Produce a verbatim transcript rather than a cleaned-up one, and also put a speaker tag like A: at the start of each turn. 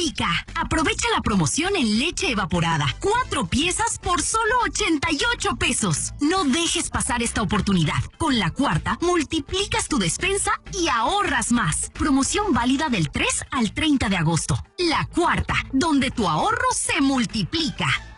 A: multiplica. Aprovecha la promoción en leche evaporada. Cuatro piezas por solo ochenta y ocho pesos. No dejes pasar esta oportunidad. Con La Cuarta, multiplicas tu despensa y ahorras más. Promoción válida del tres al treinta de agosto. La Cuarta, donde tu ahorro se multiplica.